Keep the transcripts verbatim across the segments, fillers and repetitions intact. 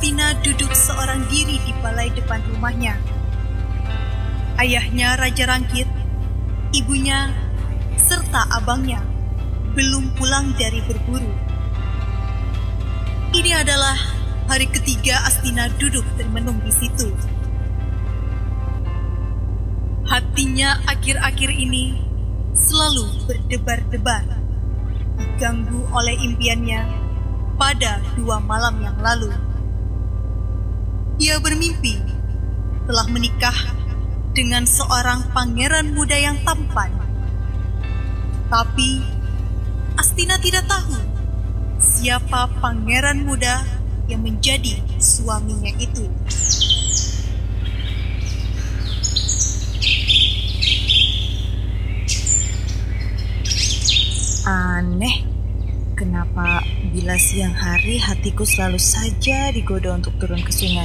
Astina duduk seorang diri di balai depan rumahnya. Ayahnya Raja Rangkit, ibunya, serta abangnya belum pulang dari berburu. Ini adalah hari ketiga Astina duduk termenung di situ. Hatinya akhir-akhir ini selalu berdebar-debar, diganggu oleh impiannya pada dua malam yang lalu. Ia bermimpi telah menikah dengan seorang pangeran muda yang tampan. Tapi Astina tidak tahu siapa pangeran muda yang menjadi suaminya itu. Aneh, kenapa bila siang hari hatiku selalu saja digoda untuk turun ke sungai.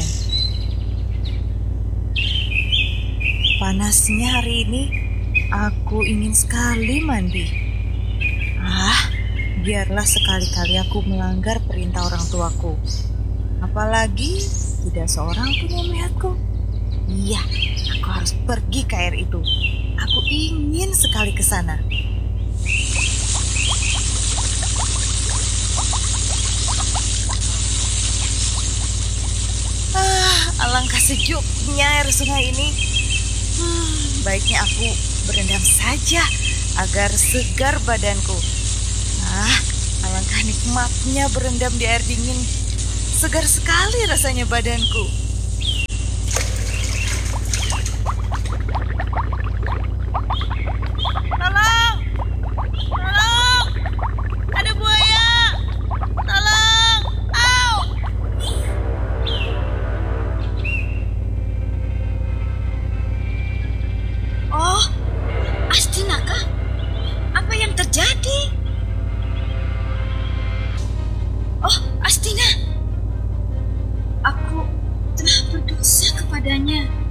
Panasnya hari ini, aku ingin sekali mandi. Ah, biarlah sekali-kali aku melanggar perintah orang tuaku. Apalagi tidak seorang pun yang melihatku. Iya, aku harus pergi ke air itu. Aku ingin sekali ke sana. Alangkah sejuknya air sungai ini. Hmm, baiknya aku berendam saja agar segar badanku. Ah, alangkah nikmatnya berendam di air dingin. Segar sekali rasanya badanku. Tolong! Tolong! Ada buaya! Tolong! Au! Oh, Astina kah? Apa yang terjadi? Oh, Astina, aku telah berdosa kepadanya.